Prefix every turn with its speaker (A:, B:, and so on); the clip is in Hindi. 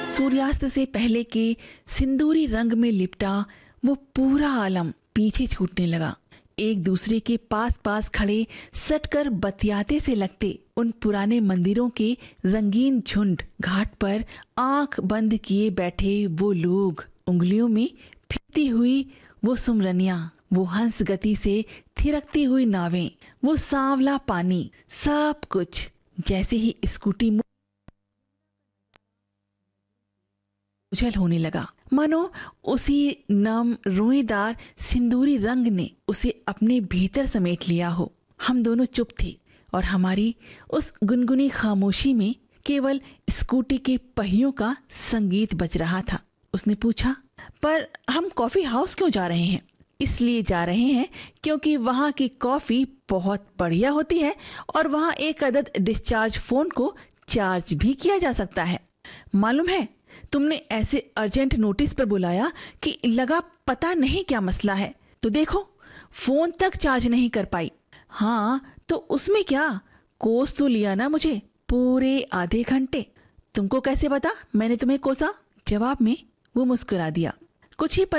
A: सूर्यास्त से पहले के सिंदूरी रंग में लिपटा वो पूरा आलम पीछे छूटने लगा। एक दूसरे के पास पास खड़े सटकर बतियाते से लगते उन पुराने मंदिरों के रंगीन झुंड, घाट पर आंख बंद किए बैठे वो लोग, उंगलियों में फिरती हुई वो सुमरनियां, वो हंस गति से थिरकती हुई नावें, वो सांवला पानी, सब कुछ जैसे ही स्कूटी उछल होने लगा, मानो उसी नम रोएदार सिंदूरी रंग ने उसे अपने भीतर समेट लिया हो। हम दोनों चुप थे और हमारी उस गुनगुनी खामोशी में केवल स्कूटी के पहियों का संगीत बज रहा था। उसने पूछा, पर हम कॉफी हाउस क्यों जा रहे हैं? इसलिए जा रहे हैं क्योंकि वहाँ की कॉफी बहुत बढ़िया होती है और वहाँ एक अदद डिस्चार्ज फोन को चार्ज भी किया जा सकता है। मालूम है, तुमने ऐसे अर्जेंट नोटिस पर बुलाया कि लगा पता नहीं क्या मसला है, तो देखो फोन तक चार्ज नहीं कर पाई। हाँ तो उसमें क्या, कोस तो लिया ना मुझे पूरे आधे घंटे। तुमको कैसे पता मैंने तुम्हें कोसा? जवाब में वो मुस्कुरा दिया। कुछ ही पल